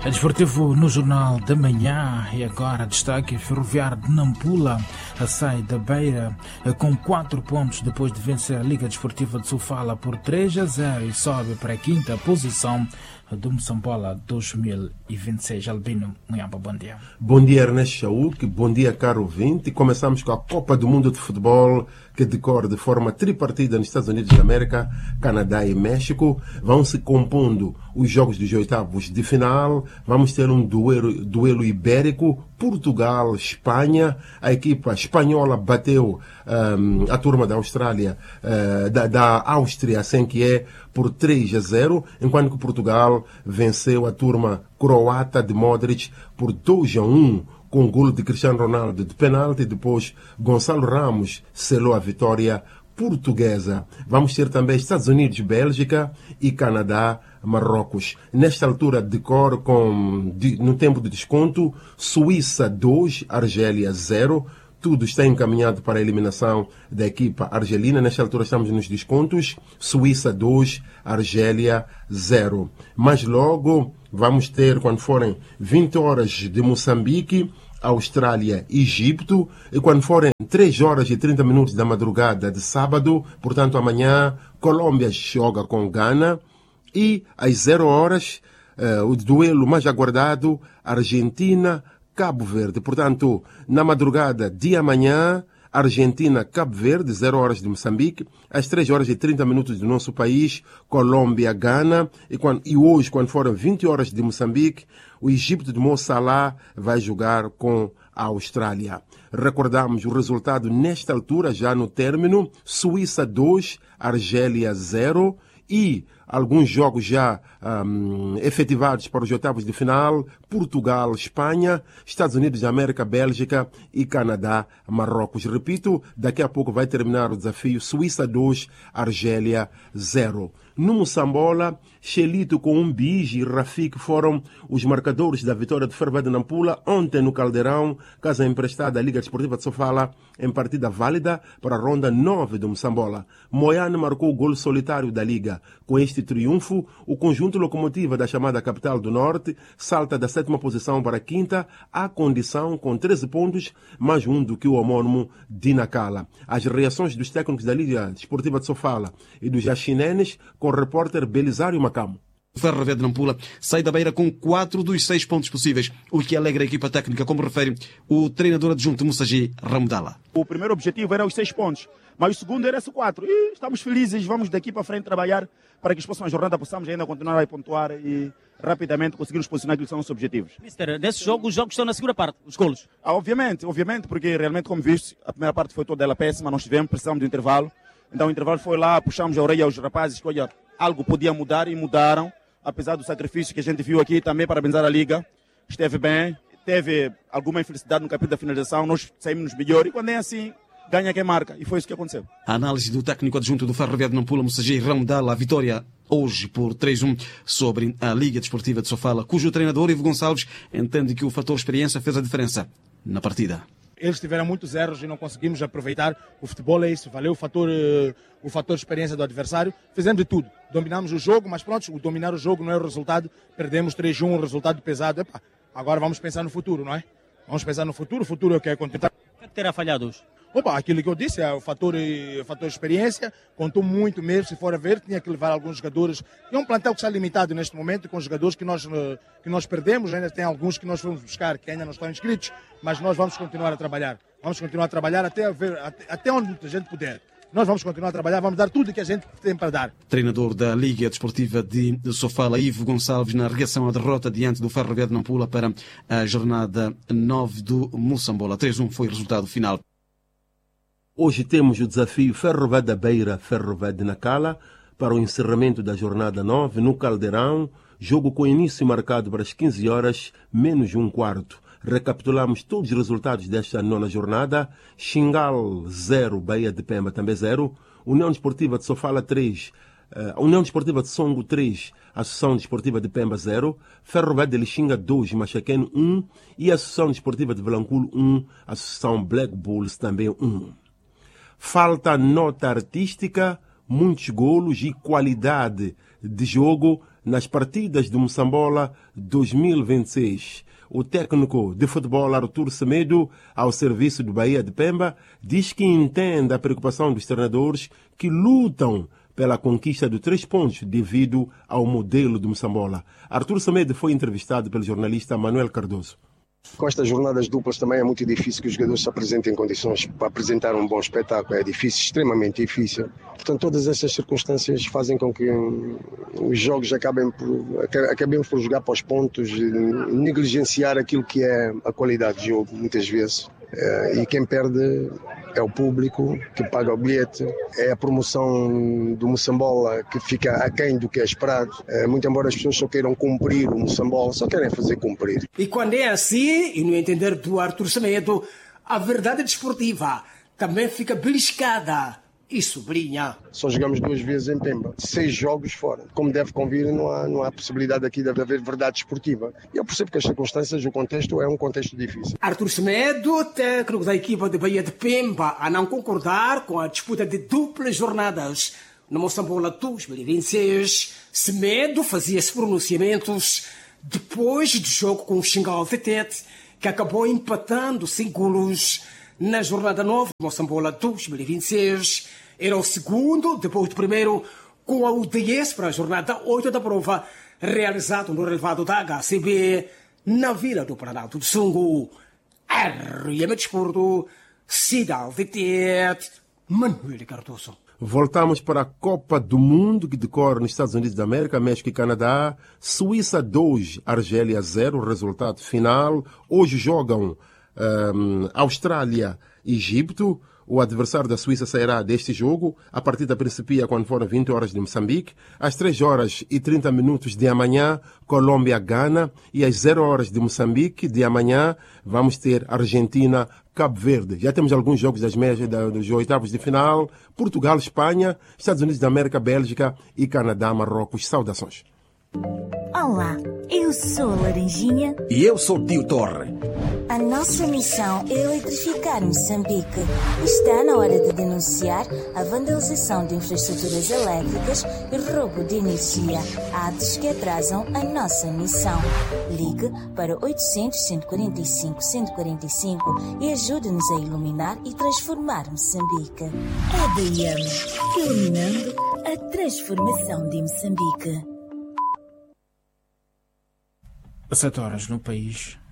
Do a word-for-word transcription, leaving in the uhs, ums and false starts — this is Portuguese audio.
É desportivo no Jornal da Manhã e agora destaque: Ferroviário de Nampula sai da Beira com quatro pontos depois de vencer a Liga Desportiva de Sofala por três a zero e sobe para a quinta posição do Moçambola dois mil e vinte e seis. Albino Munhamba, bom dia. Bom dia, Ernesto Chauk, bom dia, caro ouvinte. Começamos com a Copa do Mundo de Futebol, que decorre de forma tripartida nos Estados Unidos da América, Canadá e México. Vão se compondo os jogos dos oitavos de final. Vamos ter um duelo, duelo ibérico, Portugal-Espanha. A equipa espanhola bateu um, a turma da Austrália, uh, da, da Áustria, assim que é, por três a zero, enquanto que Portugal venceu a turma croata de Modric por dois a um, com o golo de Cristiano Ronaldo de penalti. Depois Gonçalo Ramos selou a vitória portuguesa. Vamos ter também Estados Unidos, Bélgica e Canadá, Marrocos. Nesta altura decorre com, de, no tempo de desconto, Suíça dois, Argélia zero. Tudo está encaminhado para a eliminação da equipa argelina. Nesta altura estamos nos descontos. Suíça dois, Argélia zero. Mas logo vamos ter, quando forem vinte horas de Moçambique, Austrália e Egito. E quando forem três horas e trinta minutos da madrugada de sábado, portanto amanhã, Colômbia joga com Gana. E às zero horas, uh, o duelo mais aguardado, Argentina Cabo Verde. Portanto, na madrugada de amanhã, Argentina, Cabo Verde, zero horas de Moçambique, às três horas e trinta minutos do nosso país, Colômbia, Gana, e, quando, e hoje, quando forem vinte horas de Moçambique, o Egito de Mo Salah vai jogar com a Austrália. Recordamos o resultado nesta altura, já no término: Suíça dois, Argélia zero, e alguns jogos já um, efetivados para os oitavos de final: Portugal, Espanha, Estados Unidos da América, Bélgica e Canadá, Marrocos. Repito, daqui a pouco vai terminar o desafio: Suíça dois, Argélia zero. No Moçambola, Xelito com um bis e Rafik foram os marcadores da vitória do Ferroviário de Nampula ontem no Caldeirão, casa emprestada à Liga Desportiva de Sofala, em partida válida para a ronda nove do Moçambola. Moyane marcou o golo solitário da Liga. Com este triunfo, o conjunto locomotiva da chamada Capital do Norte salta da sétima posição para a quinta, à condição com treze pontos, mais um do que o homónimo de Nacala. As reações dos técnicos da Liga Desportiva de Sofala e dos jaxinenes, com o repórter Belisário Macamo. O Ferroviário de Nampula sai da Beira com quatro dos seis pontos possíveis, o que alegra a equipa técnica, como refere o treinador adjunto Moussagi Ramudala. O primeiro objetivo era os seis pontos, mas o segundo era esses quatro. E estamos felizes, vamos daqui para frente trabalhar para que as próximas jornadas possamos ainda continuar a pontuar e rapidamente conseguirmos posicionar aquilo que são os objetivos. Mister, nesse jogo, os jogos estão na segunda parte, os golos. Ah, obviamente, obviamente, porque realmente, como viste, a primeira parte foi toda ela péssima, nós tivemos, precisamos do intervalo. Então o intervalo foi lá, puxamos a orelha aos rapazes que, olha, algo podia mudar e mudaram, apesar do sacrifício que a gente viu aqui. Também parabenizar a Liga, esteve bem, teve alguma infelicidade no capítulo da finalização, nós saímos melhor e quando é assim, ganha quem marca, e foi isso que aconteceu. A análise do técnico adjunto do Ferroviário de Nampula, Moussagi Ramudala, a vitória hoje por três a um sobre a Liga Desportiva de Sofala, cujo treinador Ivo Gonçalves entende que o fator experiência fez a diferença na partida. Eles tiveram muitos erros e não conseguimos aproveitar. O futebol é isso, valeu o fator, uh, o fator experiência do adversário. Fizemos de tudo, dominamos o jogo, mas pronto, o dominar o jogo não é o resultado. Perdemos três a um, um resultado pesado. Epa, agora vamos pensar no futuro, não é? Vamos pensar no futuro, o futuro é o que é contentar. O que é que terá falhado hoje? Opa, aquilo que eu disse é o fator, o fator experiência, contou muito mesmo. Se for a ver, tinha que levar alguns jogadores. É um plantel que está limitado neste momento, com jogadores que nós, que nós perdemos. Ainda tem alguns que nós fomos buscar que ainda não estão inscritos, mas nós vamos continuar a trabalhar. Vamos continuar a trabalhar até, ver, até, até onde a gente puder. Nós vamos continuar a trabalhar, vamos dar tudo o que a gente tem para dar. Treinador da Liga Desportiva de Sofala, Ivo Gonçalves, na reação à derrota diante do Ferroviário de Nampula para a jornada nove do Moçambola. três a um foi o resultado final. Hoje temos o desafio Ferroviário da Beira, Ferroviário de Nacala, para o encerramento da jornada nove no Caldeirão, jogo com início marcado para as quinze horas, menos um quarto. Recapitulamos todos os resultados desta nona jornada: Xingal zero, Bahia de Pemba também zero, União Desportiva de Sofala três, uh, União Desportiva de Songo três, Associação Desportiva de Pemba zero, Ferroviário de Lixinga dois, Machaqueno um e Associação Desportiva de Vilanculo um, Associação Black Bulls também um. Falta nota artística, muitos golos e qualidade de jogo nas partidas do Moçambola dois mil e vinte e seis. O técnico de futebol Artur Semedo, ao serviço do Bahia de Pemba, diz que entende a preocupação dos treinadores que lutam pela conquista de três pontos devido ao modelo do Moçambola. Artur Semedo foi entrevistado pelo jornalista Manuel Cardoso. Com estas jornadas duplas também é muito difícil que os jogadores se apresentem em condições para apresentar um bom espetáculo. É difícil, extremamente difícil. Portanto, todas estas circunstâncias fazem com que hum, os jogos acabem por, acabemos por jogar para os pontos, negligenciar aquilo que é a qualidade de jogo, muitas vezes. É, e quem perde é o público que paga o bilhete, é a promoção do Moçambola que fica aquém do que é esperado. É, muito embora as pessoas só queiram cumprir o Moçambola, só querem fazer cumprir. E quando é assim, e no entender do Artur Semedo, a verdade desportiva também fica beliscada e sublinha. Só jogamos duas vezes em Pemba, seis jogos fora. Como deve convir, não há, não há possibilidade aqui de haver verdade esportiva. E eu percebo que as circunstâncias, o contexto é um contexto difícil. Artur Semedo, técnico da equipa de Bahia de Pemba, a não concordar com a disputa de duplas jornadas no Moçambola dois mil e vinte e seis. Semedo fazia esses pronunciamentos depois do jogo com o Xingal Tetete, que acabou empatando sem golos na jornada nove do Moçambola dois mil e vinte e seis. Era o segundo, depois do primeiro, com a U D S para a jornada oito da prova, realizado no relevado da H C B, na Vila do Planalto do Sungo. R M Desporto, Cidade de Tete, Manuel Cardoso. Voltamos para a Copa do Mundo, que decorre nos Estados Unidos da América, México e Canadá. Suíça dois, Argélia zero, resultado final. Hoje jogam um, Austrália e Egito. O adversário da Suíça sairá deste jogo. A partida principia quando for vinte horas de Moçambique. Às três horas e trinta minutos de amanhã, Colômbia-Gana. E às zero horas de Moçambique de amanhã, vamos ter Argentina-Cabo Verde. Já temos alguns jogos das meias, dos oitavos de final. Portugal, Espanha, Estados Unidos da América, Bélgica e Canadá, Marrocos. Saudações. Olá, eu sou a Laranjinha. E eu sou o Tio Torre. A nossa missão é eletrificar Moçambique. Está na hora de denunciar a vandalização de infraestruturas elétricas e roubo de energia, atos que atrasam a nossa missão. Ligue para oitocentos, cento e quarenta e cinco, cento e quarenta e cinco e ajude-nos a iluminar e transformar Moçambique. E D M, iluminando a transformação de Moçambique. Sete horas no país.